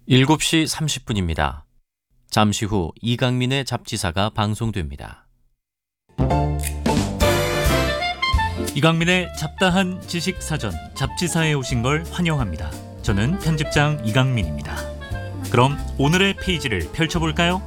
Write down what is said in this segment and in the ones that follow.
7시 30분입니다. 잠시 후 이강민의 잡지사가 방송됩니다. 이강민의 잡다한 지식사전 잡지사에 오신 걸 환영합니다. 저는 편집장 이강민입니다. 그럼 오늘의 페이지를 펼쳐볼까요?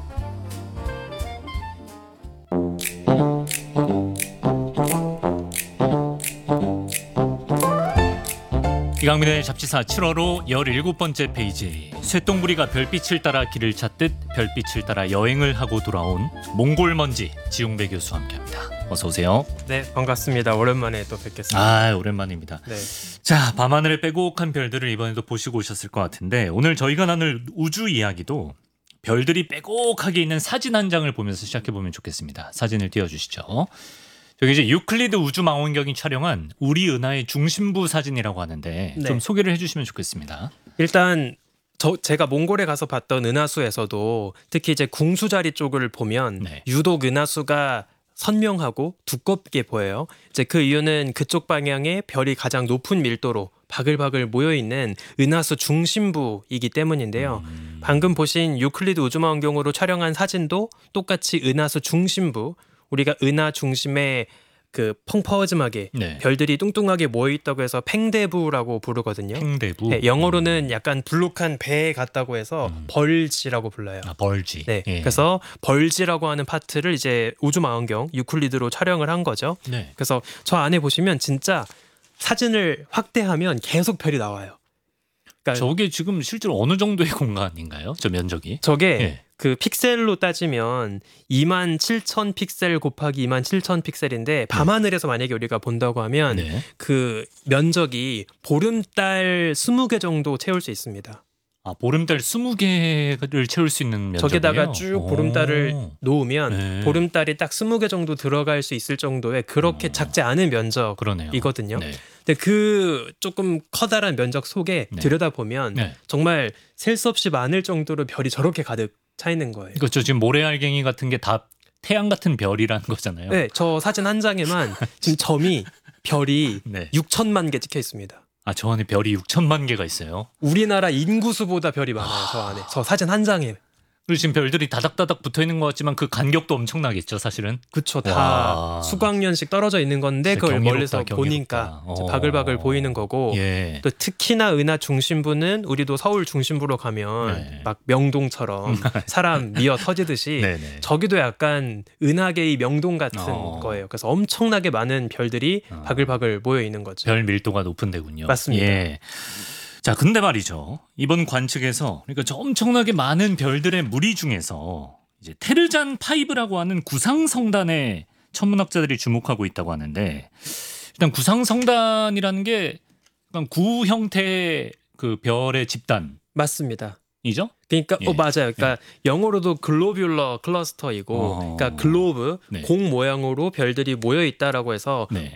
이강민의 잡지사 7월호 17번째 페이지. 쇠똥부리가 별빛을 따라 길을 찾듯 별빛을 따라 여행을 하고 돌아온 몽골먼지 지웅배 교수와 함께합니다. 어서 오세요. 네, 반갑습니다. 오랜만에 또 뵙겠습니다. 아, 오랜만입니다. 네. 자, 밤하늘의 빼곡한 별들을 이번에도 보시고 오셨을 것 같은데, 오늘 저희가 나눌 우주 이야기도 별들이 빼곡하게 있는 사진 한 장을 보면서 시작해보면 좋겠습니다. 사진을 띄워주시죠. 여기 이제 유클리드 우주망원경이 촬영한 우리 은하의 중심부 사진이라고 하는데, 네. 좀 소개를 해주시면 좋겠습니다. 일단 제가 몽골에 가서 봤던 은하수에서도 특히 이제 궁수자리 쪽을 보면 네. 유독 은하수가 선명하고 두껍게 보여요. 이제 그 이유는 그쪽 방향에 별이 가장 높은 밀도로 바글바글 모여 있는 은하수 중심부이기 때문인데요. 방금 보신 유클리드 우주망원경으로 촬영한 사진도 똑같이 은하수 중심부, 우리가 은하 중심에 그 펑퍼짐하게 네. 별들이 뚱뚱하게 모여 있다고 해서 팽대부라고 부르거든요. 팽대부. 네, 영어로는 약간 불룩한 배 같다고 해서 벌지라고 불러요. 아, 벌지. 네, 예. 그래서 벌지라고 하는 파트를 이제 우주망원경 유클리드로 촬영을 한 거죠. 네. 그래서 저 안에 보시면 진짜 사진을 확대하면 계속 별이 나와요. 그러니까 저게 지금 실제로 어느 정도의 공간인가요? 저 면적이? 저게 예. 그 픽셀로 따지면 27,000 픽셀 곱하기 27,000 픽셀인데 밤하늘에서 만약에 우리가 본다고 하면 네. 그 면적이 보름달 20개 정도 채울 수 있습니다. 아, 보름달 20개를 채울 수 있는 면적이에요? 저기다가 쭉 보름달을 오. 놓으면 네. 보름달이 딱 20개 정도 들어갈 수 있을 정도의 그렇게 작지 않은 그러네요. 면적이거든요. 네. 근데 그 조금 커다란 면적 속에 네. 들여다보면 네. 정말 셀 수 없이 많을 정도로 별이 저렇게 가득 차 있는 거예요. 그렇죠. 지금 모래알갱이 같은 게 다 태양 같은 별이라는 거잖아요. 네, 저 사진 한 장에만 지금 점이 별이 네. 6천만 개 찍혀 있습니다. 아, 저 안에 별이 6천만 개가 있어요. 우리나라 인구수보다 별이 많아요. 저 안에. 저 사진 한 장에. 그리고 지금 별들이 다닥다닥 붙어 있는 것 같지만 그 간격도 엄청나겠죠, 사실은. 그쵸. 다 와. 수광년씩 떨어져 있는 건데 진짜 그걸 경이롭다, 멀리서 보니까 경이롭다. 이제 바글바글 보이는 거고 예. 또 특히나 은하 중심부는 우리도 서울 중심부로 가면 네. 막 명동처럼 사람 미어 터지듯이 네네. 저기도 약간 은하계의 명동 같은 어. 거예요. 그래서 엄청나게 많은 별들이 바글바글 모여 있는 거죠. 별 밀도가 높은 데군요. 맞습니다. 예. 자, 근데 말이죠. 이번 관측에서 그러니까 저 엄청나게 많은 별들의 무리 중에서 이제 테르잔 5라고 하는 구상성단에 천문학자들이 주목하고 있다고 하는데, 일단 구상성단이라는 게 약간 구 형태의 그 별의 집단이죠? 맞습니다. 그러니까 예. 맞아요. 그러니까 영어로도 글로뷸러 클러스터이고, 그러니까 글로브 네. 공 모양으로 별들이 모여 있다라고 해서 네.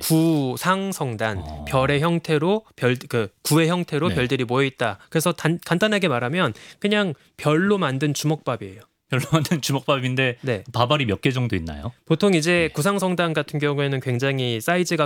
구상성단 별의 형태로 구의 형태로 네. 별들이 모여 있다. 그래서 간단하게 말하면 그냥 별로 만든 주먹밥이에요. 별로 만든 주먹밥인데 네. 밥알이 몇 개 정도 있나요? 보통 이제 구상성단 같은 경우에는 굉장히 사이즈가